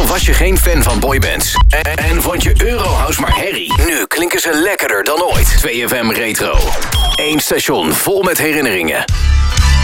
Of was je geen fan van boybands? En vond je Eurohouse maar herrie? Nu klinken ze lekkerder dan ooit. 2FM Retro. Eén station vol met herinneringen.